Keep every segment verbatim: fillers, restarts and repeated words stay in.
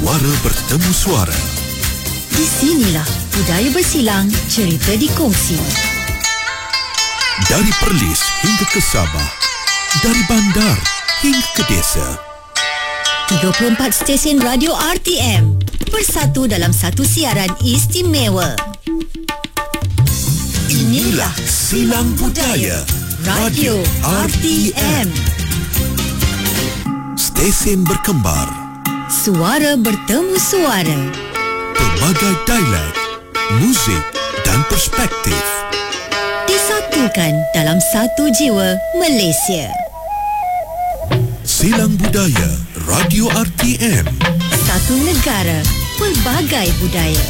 Suara bertemu suara. Di sinilah budaya bersilang, cerita dikongsi. Dari Perlis hingga ke Sabah, dari bandar hingga ke desa. tiga puluh empat stesen radio R T M bersatu dalam satu siaran istimewa. Inilah Silang Budaya Radio R T M. Stesen berkembar, Suara bertemu suara. pelbagai dialek, muzik dan perspektif. Disatukan dalam satu jiwa Malaysia. Silang Budaya Radio R T M. Satu negara, pelbagai budaya.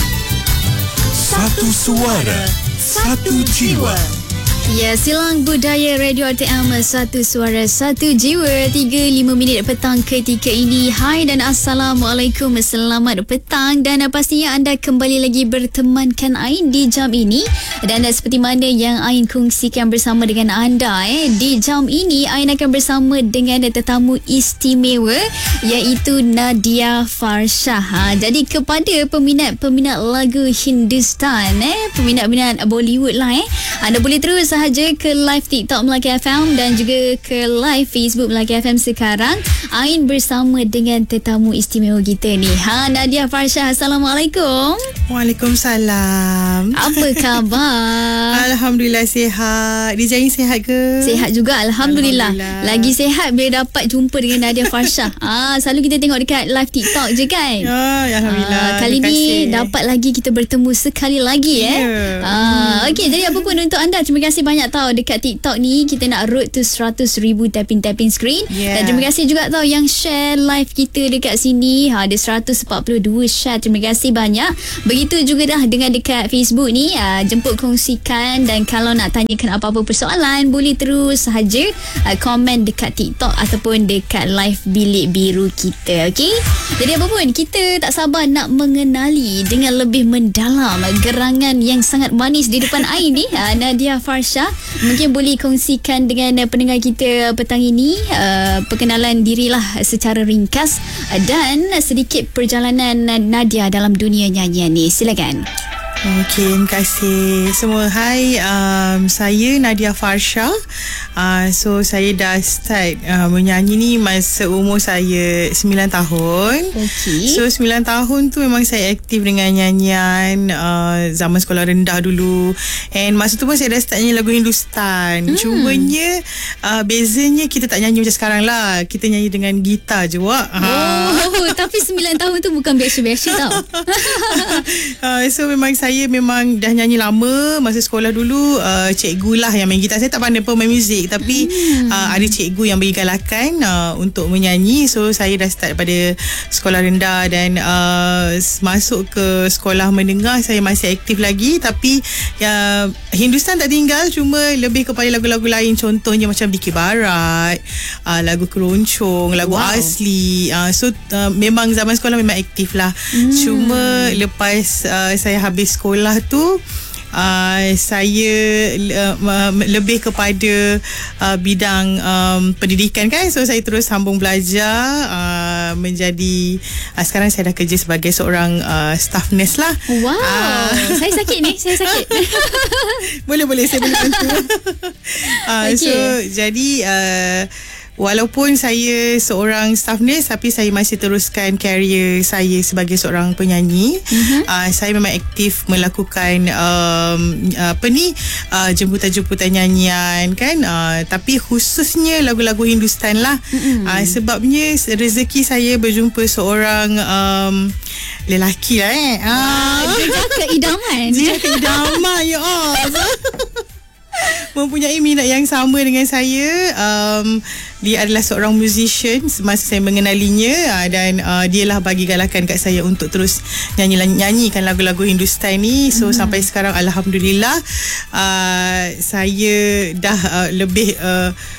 Satu suara, satu jiwa. Ya, Silang Budaya Radio R T M, satu suara, satu jiwa. tiga lima minit petang ketika ini. Hai dan Assalamualaikum, selamat petang. Dan pastinya anda kembali lagi bertemankan Ain di jam ini. Dan seperti mana yang Ain kongsikan bersama dengan anda, eh, di jam ini Ain akan bersama dengan tetamu istimewa, iaitu Nadia Farshah. Ha, jadi kepada peminat-peminat lagu Hindustan, eh, peminat-peminat Bollywood lah, eh, anda boleh terus sahaja ke live TikTok Melaka F M dan juga ke live Facebook Melaka F M sekarang. Ain bersama dengan tetamu istimewa kita ni. Ha, Nadia Farshah, Assalamualaikum. Waalaikumsalam. Apa khabar? Alhamdulillah sihat. Dia Ain sihat ke? Sihat juga, Alhamdulillah. Alhamdulillah. Lagi sihat bila dapat jumpa dengan Nadia Farshah. Ah, selalu kita tengok dekat live TikTok je kan? Ya, Alhamdulillah. Ah, kali Terima ni kasih. dapat lagi kita bertemu sekali lagi, eh. Ya. Ah, okey, jadi apa pun untuk anda, terima kasih banyak tau dekat TikTok ni kita nak road to seratus ribu tapping-tapping screen. Yeah. Dan terima kasih juga tau yang share live kita dekat sini. Ha, ada seratus empat puluh dua share. Terima kasih banyak. Begitu juga dah dengan dekat Facebook ni, uh, jemput kongsikan. Dan kalau nak tanyakan apa-apa persoalan, boleh terus sahaja uh, komen dekat TikTok ataupun dekat live Bilik Biru kita. Okey? Jadi apa pun, kita tak sabar nak mengenali dengan lebih mendalam gerangan yang sangat manis di depan Ain ni, uh, Nadia Farshah. Mungkin boleh kongsikan dengan uh, pendengar kita petang ini uh, perkenalan dirilah secara ringkas uh, dan uh, sedikit perjalanan uh, Nadia dalam dunia nyanyian ni. Silakan. Okey, terima kasih semua. Hai, um, saya Nadia Farshah. Uh, so saya dah start uh, menyanyi ni masa umur saya sembilan tahun. Okey. So sembilan tahun tu memang saya aktif dengan nyanyian uh, zaman sekolah rendah dulu. And masa tu pun saya dah start nyanyi lagu Hindustan. Hmm. Cumanya uh, bezanya kita tak nyanyi macam sekarang lah. Kita nyanyi dengan gitar je, Wak. Oh, tapi sembilan tahun tu bukan biasa-biasa tau. uh, so memang saya Saya memang dah nyanyi lama. Masa sekolah dulu, uh, cikgu lah yang main gitar. Saya tak pandai pun main muzik, tapi hmm. uh, ada cikgu yang beri galakan uh, untuk menyanyi. So saya dah start pada sekolah rendah. Dan uh, masuk ke sekolah menengah, saya masih aktif lagi. Tapi uh, Hindustan tak tinggal, cuma lebih kepada lagu-lagu lain. Contohnya macam Dikir Barat, uh, lagu keroncong, lagu Wow. asli. uh, So uh, memang zaman sekolah memang aktif lah. hmm. Cuma lepas uh, saya habis sekolah tu, uh, saya uh, lebih kepada uh, bidang um, pendidikan kan. So saya terus sambung belajar uh, menjadi uh, sekarang saya dah kerja sebagai seorang uh, staff nurse lah. Wow. uh, Saya sakit ni, saya sakit. Boleh-boleh saya boleh bantu. uh, Okay. So jadi uh, walaupun saya seorang staff nurse, tapi saya masih teruskan karier saya sebagai seorang penyanyi. Mm-hmm. Uh, saya memang aktif melakukan um, apa ni uh, jemputan-jemputan nyanyian kan. Uh, tapi khususnya lagu-lagu Hindustan lah. Mm-hmm. Uh, sebabnya rezeki saya berjumpa seorang um, lelaki lah eh. Ah, jejak keidaman. Jejak keidaman ya Allah. Mempunyai minat yang sama dengan saya. um, Dia adalah seorang musician semasa saya mengenalinya, uh, dan uh, dialah bagi galakan kat saya untuk terus nyanyi nyanyikan lagu-lagu Hindustan ni. So hmm. sampai sekarang Alhamdulillah uh, saya dah uh, lebih uh,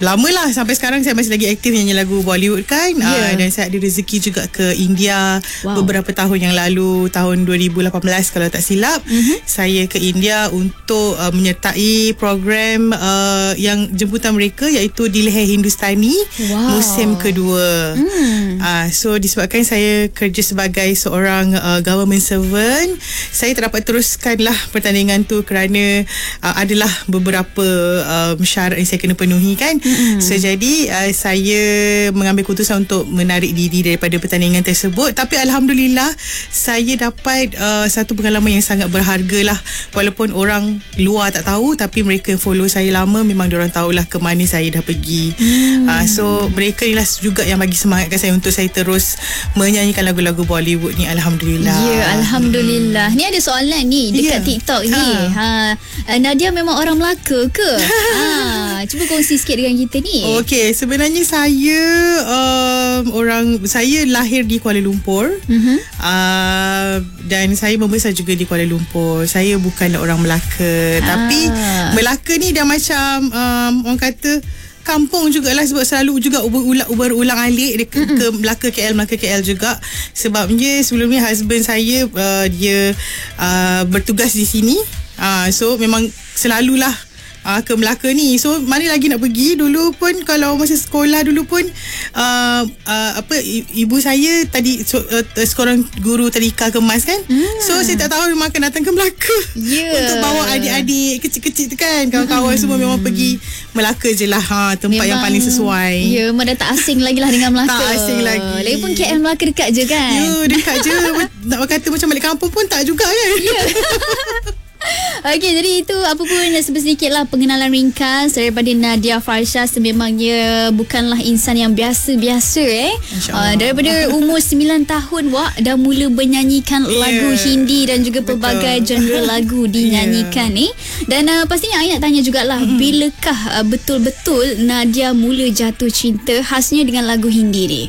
lama lah sampai sekarang saya masih lagi aktif nyanyi lagu Bollywood kan. Yeah. Uh, dan saya ada rezeki juga ke India Wow. beberapa tahun yang lalu, tahun dua ribu lapan belas kalau tak silap. Mm-hmm. Saya ke India untuk uh, menyertai program uh, yang jemputan mereka iaitu di Leher Hindustani Wow. musim kedua. Mm. Uh, so disebabkan saya kerja sebagai seorang uh, government servant, saya tak dapat teruskanlah pertandingan tu kerana uh, adalah beberapa uh, syarat yang saya kena penuhi kan. Mm-hmm. So jadi uh, saya mengambil keputusan untuk menarik diri daripada pertandingan tersebut. Tapi alhamdulillah saya dapat uh, satu pengalaman yang sangat berharga lah. Walaupun orang luar tak tahu, tapi mereka yang follow saya lama memang diorang tahulah ke mana saya dah pergi. Mm. Uh, so mereka ni lah juga yang bagi semangatkan saya untuk saya terus menyanyikan lagu-lagu Bollywood ni, alhamdulillah. Ya, yeah, alhamdulillah. Ni ada soalan ni dekat yeah. TikTok ni. Ha. ha Nadia memang orang Melaka ke? ha, cuba kongsi sikit dengan kita ni. Okey, sebenarnya saya um, orang saya lahir di Kuala Lumpur. Mm-hmm. Uh, dan saya membesar juga di Kuala Lumpur. Saya bukanlah orang Melaka, ah. tapi Melaka ni dah macam um, orang kata kampung jugalah, sebab selalu juga berulang, berulang alik ke, mm-hmm. ke Melaka K L, Melaka K L juga. Sebabnya sebelum ni husband saya uh, dia uh, bertugas di sini. Uh, so memang selalulah Uh, ke Melaka ni. So mana lagi nak pergi. Dulu pun kalau masa sekolah dulu pun uh, uh, apa ibu saya tadi so, uh, seorang guru tadika kemas kan. hmm. So saya tak tahu memang akan datang ke Melaka, yeah. untuk bawa adik-adik kecil-kecil tu kan. Kawan-kawan hmm. semua memang pergi Melaka je lah, ha, tempat memang, yang paling sesuai. Ya, memang dah tak asing lagi lah dengan Melaka. Tak asing lagi. Lagipun K L Melaka dekat je kan. Ya, dekat je. Nak kata macam balik kampung pun tak juga kan. Ya. Okey, jadi itu apa pun sedikit lah pengenalan ringkas daripada Nadia Farsha. Sememangnya bukanlah insan yang biasa-biasa eh. Uh, daripada umur sembilan tahun Wak dah mula menyanyikan yeah. lagu Hindi dan juga pelbagai genre lagu dinyanyikan yeah. ni. Dan uh, pastinya I nak tanya jugalah, mm-hmm. bilakah uh, betul-betul Nadia mula jatuh cinta khasnya dengan lagu Hindi ni?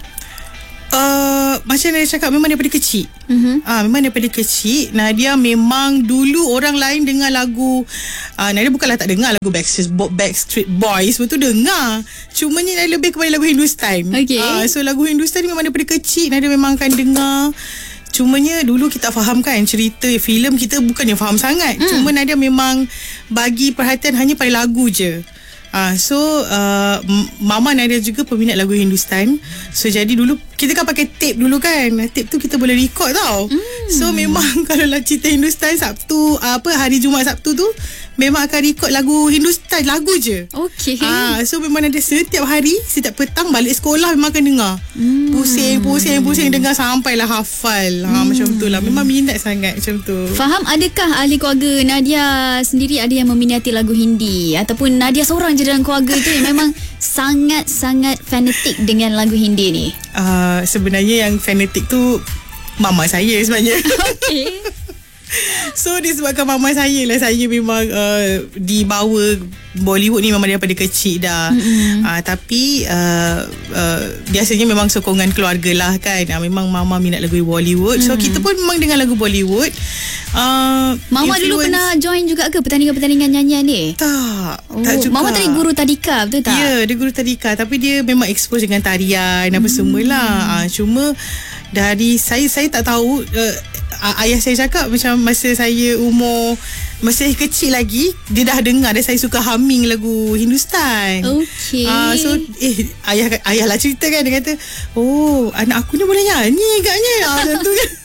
Uh, macam Nadia cakap, memang daripada kecil. Uh-huh. Ah, memang daripada kecil Nadia memang dulu orang lain dengar lagu uh, Nadia bukanlah tak dengar lagu Backstreet, Backstreet Boys, betul dengar. Cuma ni Nadia lebih kepada lagu Hindustan. Okay. Uh, so lagu Hindustan ni memang daripada kecil Nadia memang akan dengar. Cumanya dulu kita faham kan, cerita filem kita bukan yang faham sangat. Hmm. Cuma Nadia memang bagi perhatian hanya pada lagu je. Ah, so uh, Mama Nadia juga peminat lagu Hindustan. So jadi dulu kita kan pakai tape dulu kan. Tape tu kita boleh record tau. mm. So memang kalau lah cerita Hindustan Sabtu, apa hari Jumaat Sabtu tu memang akan record lagu Hindustan, lagu je. Okay. Ah, so memang ada setiap hari, setiap petang balik sekolah memang akan dengar. mm. Pusing, pusing, pusing dengar sampailah hafal. ha, mm. Macam tu lah. Memang minat sangat macam tu. Faham, adakah ahli keluarga Nadia sendiri ada yang meminati lagu Hindi? Ataupun Nadia seorang je dalam keluarga tu yang memang sangat-sangat fanatik dengan lagu Hindi ni? Uh, sebenarnya yang fanatik tu mama saya sebenarnya. Okay. So disebabkan mama saya lah, saya memang uh, dibawa Bollywood ni memang daripada kecil dah. Mm-hmm. uh, Tapi uh, uh, biasanya memang sokongan keluarga lah kan. uh, Memang mama minat lagu Bollywood. mm. So kita pun memang dengar lagu Bollywood. uh, Mama influence. Dulu pernah join juga ke pertandingan-pertandingan nyanyian ni? Tak, oh, tak juga. Mama tadi guru tadika, betul tak? Ya, yeah, dia guru tadika. Tapi dia memang expose dengan tarian apa mm. semualah. uh, Cuma dari saya saya tak tahu. uh, Ayah saya cakap macam masa saya umur masih kecil lagi, dia dah dengar dan saya suka humming lagu Hindustan. Okay. uh, So eh ayah ayah lah cerita kan. Dia kata, oh anak aku ni boleh nyanyi agaknya. uh, Macam tu kan.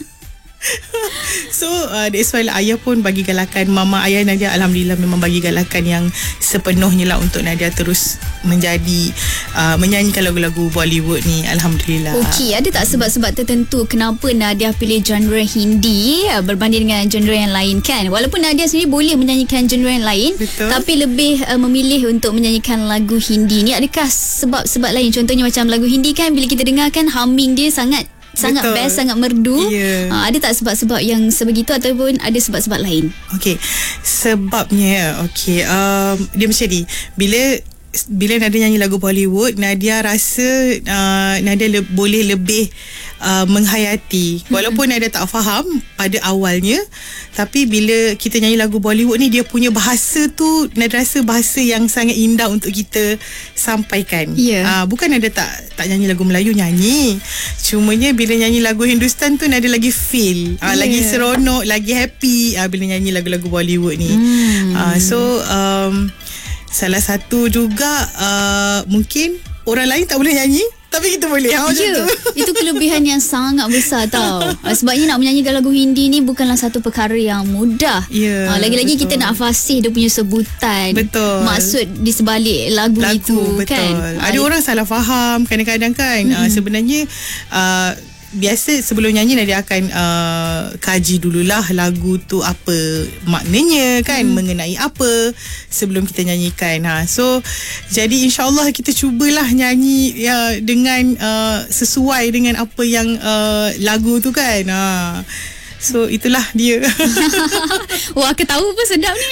So uh, that's why lah, ayah pun bagi galakan. Mama ayah Nadia alhamdulillah memang bagi galakan yang sepenuhnya lah untuk Nadia terus menjadi uh, menyanyikan lagu-lagu Bollywood ni, alhamdulillah. Okey, ada tak sebab-sebab tertentu kenapa Nadia pilih genre Hindi uh, berbanding dengan genre yang lain kan? Walaupun Nadia sendiri boleh menyanyikan genre yang lain, betul, tapi lebih uh, memilih untuk menyanyikan lagu Hindi ni. Adakah sebab-sebab lain? Contohnya macam lagu Hindi kan, bila kita dengar kan humming dia sangat sangat betul, best, sangat merdu. Yeah. Uh, ada tak sebab-sebab yang sebegitu ataupun ada sebab-sebab lain? Okey, sebabnya okey, um, dia macam ni. Bila bila Nadia nyanyi lagu Bollywood, Nadia rasa uh, Nadia le- boleh lebih uh, menghayati. Walaupun Nadia tak faham pada awalnya, tapi bila kita nyanyi lagu Bollywood ni, dia punya bahasa tu Nadia rasa bahasa yang sangat indah untuk kita sampaikan. Yeah. Uh, bukan Nadia tak tak nyanyi lagu Melayu, nyanyi. Cumanya bila nyanyi lagu Hindustan tu Nadia lagi feel, uh, Yeah. lagi seronok, lagi happy uh, bila nyanyi lagu-lagu Bollywood ni. Hmm. Uh, so um, salah satu juga uh, mungkin orang lain tak boleh nyanyi, tapi kita boleh. Ha, macam Ya, tu. itu kelebihan yang sangat besar tau. Ah, sebabnya nak menyanyikan lagu Hindi ni bukanlah satu perkara yang mudah. Ya, Ah, lagi-lagi betul. kita nak fasih dia punya sebutan. Betul. Maksud di sebalik lagu, Lagu itu betul. kan. Ada Ah, orang salah faham kadang-kadang kan. Mm-hmm. Uh, sebenarnya uh, biasa sebelum nyanyi Nadia akan uh, kaji dululah lagu tu apa maknanya kan, hmm. mengenai apa sebelum kita nyanyikan. Ha, so jadi insyaAllah kita cubalah nyanyi ya, dengan uh, sesuai dengan apa yang uh, lagu tu kan. Ha. So itulah dia. Wah, ketawa pun sedap ni.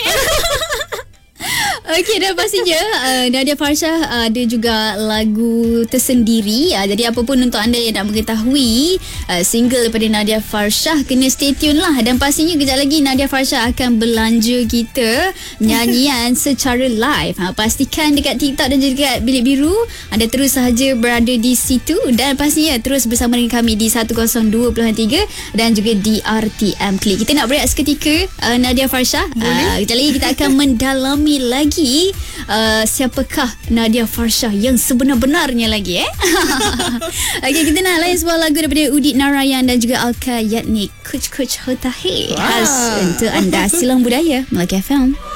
Okey, dan pastinya uh, Nadia Farshah uh, ada juga lagu tersendiri. Uh, jadi apa pun untuk anda yang nak mengetahui uh, single daripada Nadia Farshah, kena stay tune lah. Dan pastinya kejap lagi Nadia Farshah akan belanja kita nyanyian secara live. Ha, pastikan dekat TikTok dan juga dekat Bilik Biru anda terus sahaja berada di situ. Dan pastinya terus bersama dengan kami di seratus dua puluh tiga dan juga di R T M Klik. Kita nak berehat seketika, uh, Nadia Farshah. Uh, kejap lagi kita akan mendalami lagi uh, siapakah Nadia Farshah yang sebenar-benarnya lagi eh. Okey, kita nak layan sebuah lagu daripada Udit Narayan dan juga Alka Yatnik, Kuch Kuch Hota Hai. Khas untuk anda Silang Budaya Melaka F M.